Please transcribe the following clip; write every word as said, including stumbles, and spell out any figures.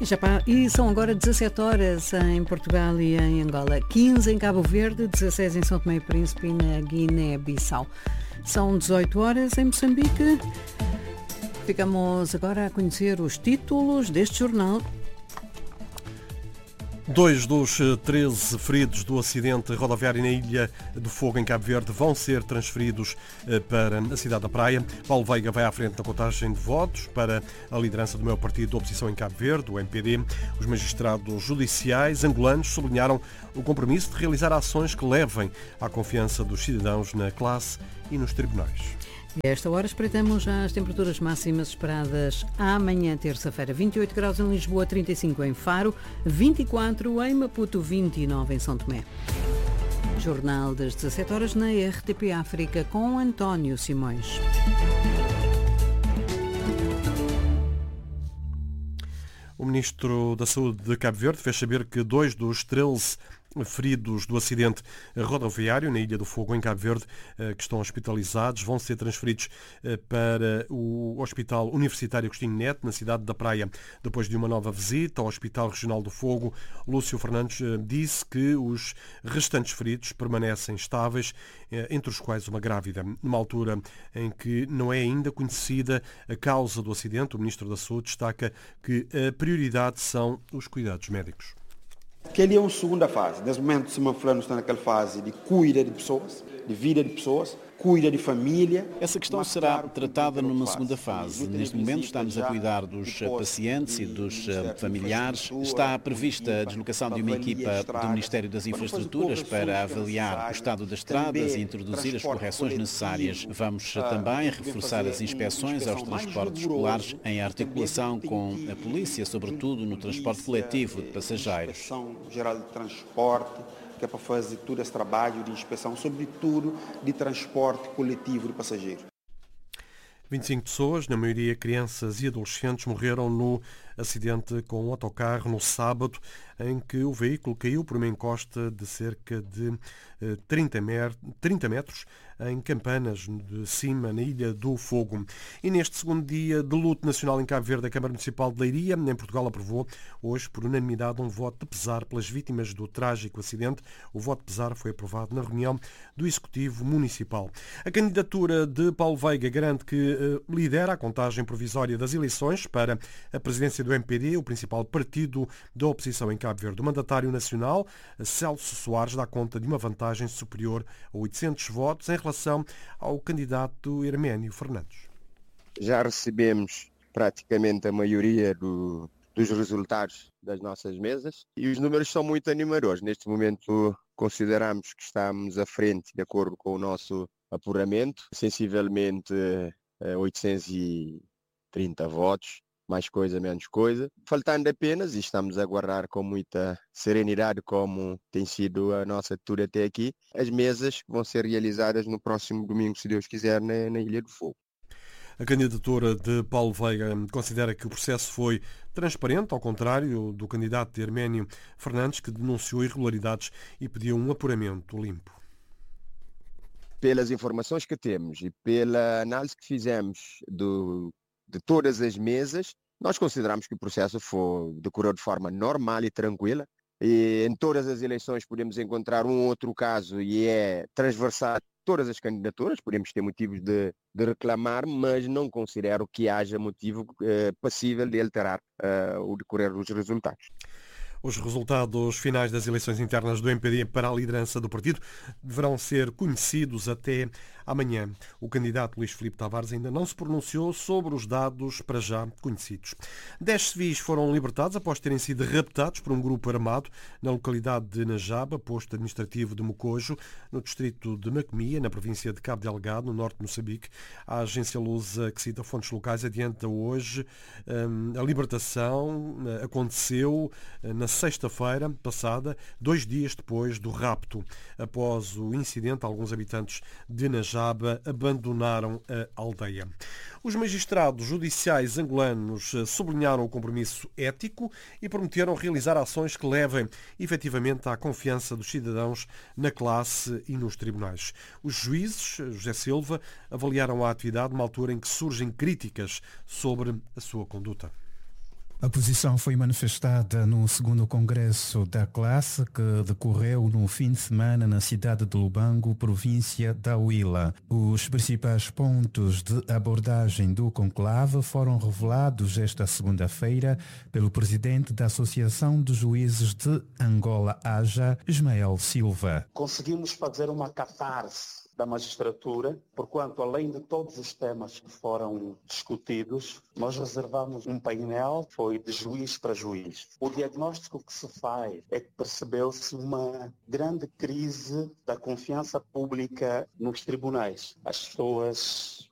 E, já pá, e são agora dezassete horas em Portugal e em Angola, quinze em Cabo Verde, dezasseis em São Tomé e Príncipe e na Guiné-Bissau. São dezoito horas em Moçambique. Ficamos agora a conhecer os títulos deste jornal. Dois dos treze feridos do acidente rodoviário na Ilha do Fogo, em Cabo Verde, vão ser transferidos para a cidade da Praia. Paulo Veiga vai à frente na contagem de votos para a liderança do maior partido de oposição em Cabo Verde, o M P D. Os magistrados judiciais angolanos sublinharam o compromisso de realizar ações que levem à confiança dos cidadãos na classe e nos tribunais. A esta hora espreitamos já as temperaturas máximas esperadas amanhã, terça-feira. vinte e oito graus em Lisboa, trinta e cinco em Faro, vinte e quatro em Maputo, vinte e nove em São Tomé. Jornal das dezassete horas na R T P África com António Simões. O Ministro da Saúde de Cabo Verde fez saber que dois dos treze feridos do acidente rodoviário na Ilha do Fogo, em Cabo Verde, que estão hospitalizados, vão ser transferidos para o Hospital Universitário Agostinho Neto, na cidade da Praia. Depois de uma nova visita ao Hospital Regional do Fogo, Lúcio Fernandes disse que os restantes feridos permanecem estáveis, entre os quais uma grávida. Numa altura em que não é ainda conhecida a causa do acidente, o Ministro da Saúde destaca que a prioridade são os cuidados médicos. Que ali é uma segunda fase. Nesse momento, o Simão Fulano está naquela fase de cuida de pessoas, de vida de pessoas, cuida de família. Essa questão será tratada numa segunda fase. Neste momento estamos a cuidar dos pacientes e dos familiares. Está prevista a deslocação de uma equipa do Ministério das Infraestruturas para avaliar o estado das estradas e introduzir as correções necessárias. Vamos também reforçar as inspeções aos transportes escolares em articulação com a polícia, sobretudo no transporte coletivo de passageiros. Inspeção Geral de Transporte, que é para fazer todo esse trabalho de inspeção, sobretudo de transporte coletivo de passageiros. vinte e cinco pessoas, na maioria crianças e adolescentes, morreram no acidente com um autocarro no sábado, em que o veículo caiu por uma encosta de cerca de trinta metros em Campanas de Cima, na Ilha do Fogo. E neste segundo dia de luto nacional em Cabo Verde, a Câmara Municipal de Leiria, em Portugal, aprovou hoje por unanimidade um voto de pesar pelas vítimas do trágico acidente. O voto de pesar foi aprovado na reunião do Executivo Municipal. A candidatura de Paulo Veiga garante que eh, lidera a contagem provisória das eleições para a presidência do M P D, o principal partido da oposição em Cabo Verde. O mandatário nacional, Celso Soares, dá conta de uma vantagem superior a oitocentos votos em relação ao candidato Herménio Fernandes. Já recebemos praticamente a maioria do, dos resultados das nossas mesas e os números são muito animadores. Neste momento consideramos que estamos à frente, de acordo com o nosso apuramento, sensivelmente oitocentos e trinta votos. Mais coisa, menos coisa. Faltando apenas, e estamos a aguardar com muita serenidade, como tem sido a nossa tour até aqui, as mesas que vão ser realizadas no próximo domingo, se Deus quiser, na, na Ilha do Fogo. A candidatura de Paulo Veiga considera que o processo foi transparente, ao contrário do candidato Herménio Fernandes, que denunciou irregularidades e pediu um apuramento limpo. Pelas informações que temos e pela análise que fizemos do de todas as mesas, nós consideramos que o processo foi, decorreu de forma normal e tranquila. E em todas as eleições podemos encontrar um outro caso e é transversal todas as candidaturas, podemos ter motivos de, de reclamar, mas não considero que haja motivo eh, passível de alterar eh, o decorrer dos resultados. Os resultados finais das eleições internas do M P D para a liderança do partido deverão ser conhecidos até amanhã. O candidato Luís Filipe Tavares ainda não se pronunciou sobre os dados para já conhecidos. Dez civis foram libertados após terem sido raptados por um grupo armado na localidade de Najaba, posto administrativo de Mocojo, no distrito de Macomia, na província de Cabo Delgado, no norte de Moçambique. A agência Lusa, que cita fontes locais, adianta hoje hum, a libertação aconteceu na sexta-feira passada, dois dias depois do rapto. Após o incidente, alguns habitantes de Najaba abandonaram a aldeia. Os magistrados judiciais angolanos sublinharam o compromisso ético e prometeram realizar ações que levem efetivamente à confiança dos cidadãos na classe e nos tribunais. Os juízes, José Silva, avaliaram a atividade numa altura em que surgem críticas sobre a sua conduta. A posição foi manifestada no segundo congresso da classe que decorreu no fim de semana na cidade de Lubango, província da Huila. Os principais pontos de abordagem do conclave foram revelados esta segunda-feira pelo presidente da Associação dos Juízes de Angola, AJA, Ismael Silva. Conseguimos fazer uma catarse da magistratura, porquanto, além de todos os temas que foram discutidos, nós reservamos um painel, foi de juiz para juiz. O diagnóstico que se faz é que percebeu-se uma grande crise da confiança pública nos tribunais. As pessoas